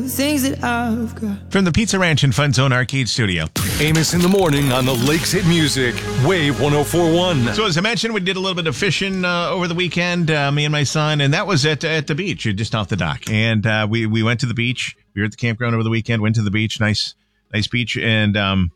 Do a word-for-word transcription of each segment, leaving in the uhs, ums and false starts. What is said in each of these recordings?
things that I've got. From the Pizza Ranch and Fun Zone Arcade Studio. Amos in the morning on the Lakes Hit Music, Wave one oh four point one. So as I mentioned, we did a little bit of fishing uh, over the weekend, uh, me and my son, and that was at at the beach, just off the dock. And uh, we, we went to the beach. We were at the campground over the weekend, went to the beach, nice nice beach. And um,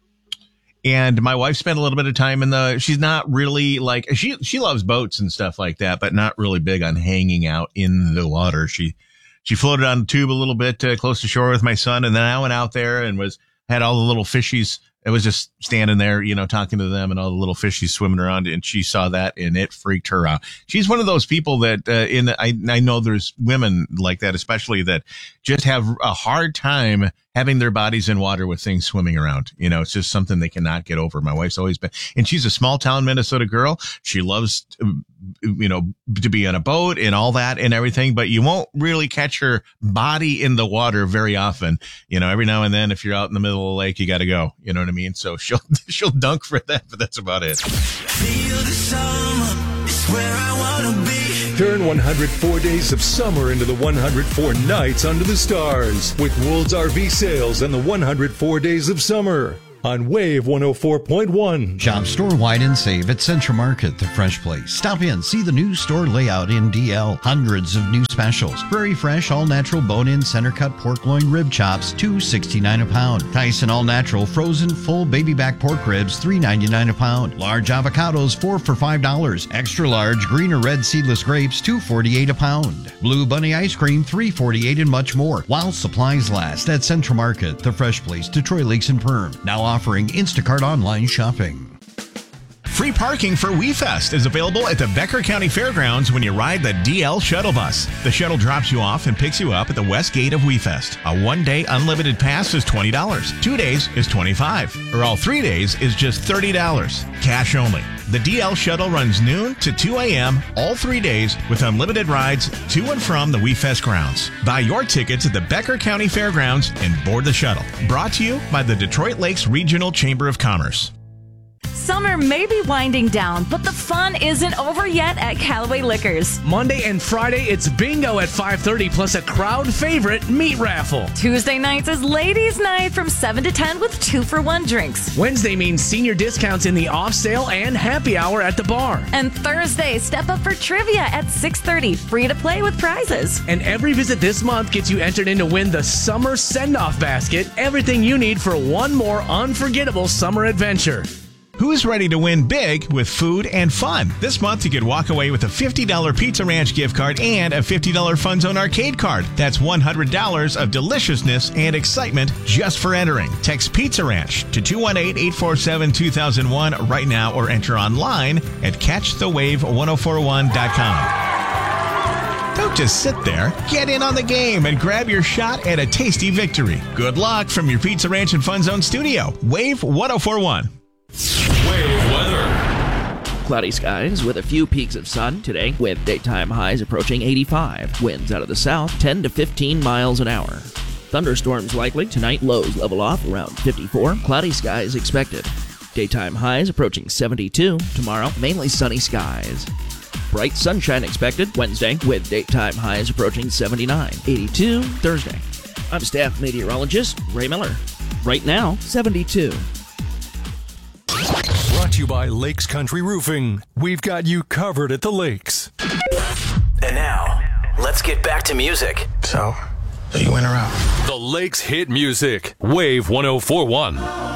and my wife spent a little bit of time in the, she's not really like, she, she loves boats and stuff like that, but not really big on hanging out in the water. She She floated on the tube a little bit uh, close to shore with my son, and then I went out there and was had all the little fishies. It was just standing there, you know, talking to them and all the little fishies swimming around, and she saw that and it freaked her out. She's one of those people that uh, in the, I I know there's women like that, especially that just have a hard time having their bodies in water with things swimming around. You know, it's just something they cannot get over. My wife's always been, and she's a small town Minnesota girl. She loves, you know, to be on a boat and all that and everything, but you won't really catch her body in the water very often. You know, every now and then, if you're out in the middle of the lake, you got to go. You know what I mean? So she'll she'll dunk for that, but that's about it. Feel the summer, it's where I wanna be. Turn one hundred four days of summer into the one hundred four nights under the stars with Wool's R V Sales and the one hundred four days of summer on Wave one oh four point one. Shop store-wide and save at Central Market, the fresh place. Stop in, see the new store layout in D L. Hundreds of new specials. Very fresh, all-natural bone-in center-cut pork loin rib chops, two sixty-nine a pound. Tyson all-natural frozen full baby back pork ribs, three ninety-nine a pound. Large avocados, four for five dollars. Extra large green or red seedless grapes, two forty-eight a pound. Blue Bunny ice cream, three forty-eight, and much more. While supplies last at Central Market, the fresh place, Detroit Lakes and Perm. Now offering Instacart online shopping. Free parking for WeFest is available at the Becker County Fairgrounds when you ride the D L shuttle bus. The shuttle drops you off and picks you up at the west gate of WeFest. A one-day unlimited pass is twenty dollars. Two days is twenty-five dollars. Or all three days is just thirty dollars. Cash only. The D L shuttle runs noon to two a.m. all three days with unlimited rides to and from the WeFest grounds. Buy your tickets at the Becker County Fairgrounds and board the shuttle. Brought to you by the Detroit Lakes Regional Chamber of Commerce. Summer may be winding down, but the fun isn't over yet at Callaway Liquors. Monday and Friday, it's bingo at five thirty, plus a crowd favorite meat raffle. Tuesday nights is ladies' night from seven to ten with two for one drinks. Wednesday means senior discounts in the off sale and happy hour at the bar. And Thursday, step up for trivia at six thirty, free to play with prizes. And every visit this month gets you entered in to win the Summer Send-Off Basket, everything you need for one more unforgettable summer adventure. Who's ready to win big with food and fun? This month, you could walk away with a fifty dollars Pizza Ranch gift card and a fifty dollars Fun Zone arcade card. That's one hundred dollars of deliciousness and excitement just for entering. Text Pizza Ranch to two one eight, eight four seven, two thousand one right now or enter online at catch the wave one oh four one dot com. Don't just sit there. Get in on the game and grab your shot at a tasty victory. Good luck from your Pizza Ranch and Fun Zone studio. Wave one oh four one. Wave weather. Cloudy skies with a few peaks of sun today, with daytime highs approaching eighty-five. Winds out of the south, ten to fifteen miles an hour. Thunderstorms likely tonight, lows level off around fifty-four. Cloudy skies expected. Daytime highs approaching seventy-two. Tomorrow, mainly sunny skies. Bright sunshine expected Wednesday, with daytime highs approaching seventy-nine. eighty-two Thursday. I'm staff meteorologist Ray Miller. Right now, seventy-two. Brought to you by Lakes Country Roofing. We've got you covered at the lakes. And now, let's get back to music. So, are you in or out? The Lakes Hit Music. Wave one oh four point one.